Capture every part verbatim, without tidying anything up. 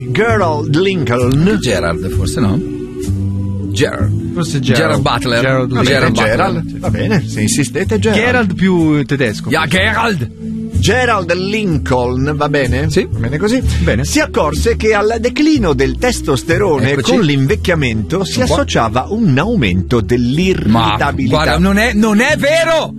Gerald Lincoln. Gerald, forse no? Gerald. Forse Gerald, Gerald Butler. Gerald, Va bene, Gerald, Gerald. Butler. Va bene, se insistete, Gerald. Gerald più tedesco. Ja, Gerald. Gerald Lincoln, va bene? Sì. Va bene così? Bene. Si accorse che al declino del testosterone Eccoci. con l'invecchiamento si Un po'. associava un aumento Ma dell'irritabilità. guarda, non è, non è vero!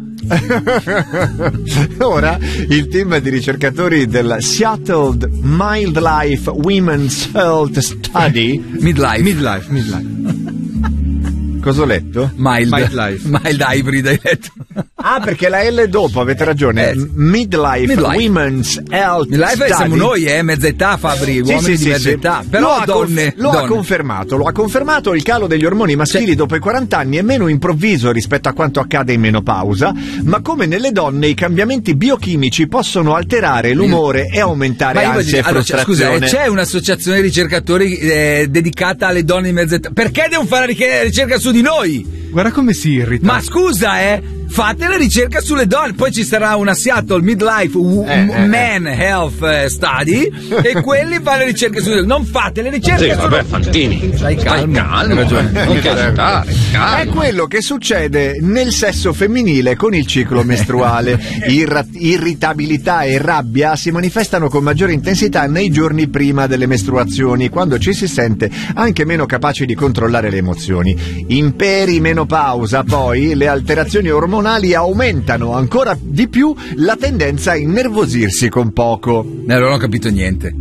Ora il team di ricercatori del Seattle Mild Life Women's Health Study. Midlife. Midlife, midlife. Cosa ho letto? Mild. Mild life. Mild hybrid, hai detto. Ah, perché la L dopo, avete ragione. Eh. Midlife, Midlife. Women's Health Midlife Study. siamo noi, eh, mezza età, Fabri, Sì, uomini sì, di sì, mezza sì. età. Però lo ha donne. conf- lo ha donne. confermato, lo ha confermato il calo degli ormoni maschili Sì. dopo i quaranta anni è meno improvviso rispetto a quanto accade in menopausa, ma come nelle donne i cambiamenti biochimici possono alterare l'umore e aumentare Ma io voglio ansia dire, e allora, cioè, scusa, frustrazione. eh, c'è un'associazione di ricercatori eh, dedicata alle donne di mezza età. Perché devono fare la ric- ricerca su di noi? Guarda come si irrita. Ma scusa, eh, fate la ricerca sulle donne. Poi ci sarà una Seattle Midlife w- Eh, eh, Man Health eh, Study e quelli fanno le ricerche sulle donne. Non fate le ricerche Sì, sulle vabbè, Fantini. Stai calmo, calmo, hai ragione. non ti agitare, È calmo. quello che succede nel sesso femminile con il ciclo mestruale. Irra- irritabilità e rabbia si manifestano con maggiore intensità nei giorni prima delle mestruazioni, quando ci si sente anche meno capaci di controllare le emozioni. In perimenopausa, poi, le alterazioni ormonali aumentano ancora di più la tendenza a innervosirsi con poco. Eh, allora non ho capito niente.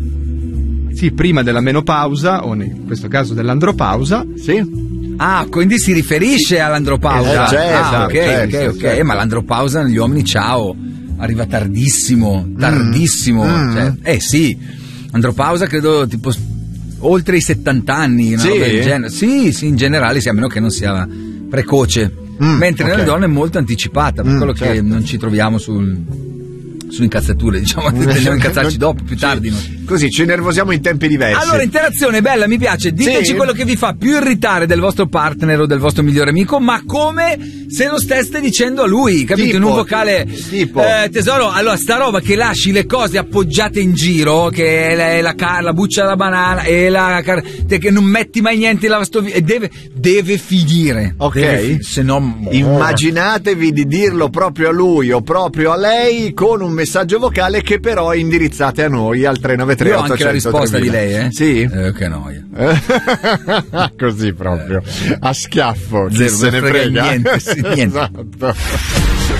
Sì, prima della menopausa, o in questo caso dell'andropausa. Sì? Ah, quindi si riferisce all'andropausa. Eh, certo, ah, ok, certo, ok, ok. certo. Eh, ma l'andropausa negli uomini, ciao, arriva tardissimo, tardissimo. Mm. Cioè, eh sì, andropausa credo tipo s- oltre i settanta anni, una Sì? roba del genere. Sì, sì, in generale, sì, a meno che non sia precoce. Mm, Mentre ok. nelle donne è molto anticipata, per Mm, quello che certo. non ci troviamo sul su incazzature, diciamo, tendiamo a incazzarci dopo, più tardi. no? Così ci nervosiamo in tempi diversi. Allora, interazione bella, mi piace. Diteci Sì. quello che vi fa più irritare del vostro partner o del vostro migliore amico, ma come se lo steste dicendo a lui, capito? Tipo, in un vocale tipo. eh, tesoro, allora sta roba che lasci le cose appoggiate in giro, che è la, è la, car- la buccia della banana e la car- te- che non metti mai niente in lavastoviglie, e deve, deve finire. Ok. Deve fi- se no Immaginatevi di dirlo proprio a lui o proprio a lei con un messaggio vocale che però indirizzate a noi al tre nove tre io ho anche la risposta di lei, eh? Sì? Eh, che noia. Così proprio, a schiaffo, chi Zero, se non ne frega frega. niente, sì, niente. Esatto.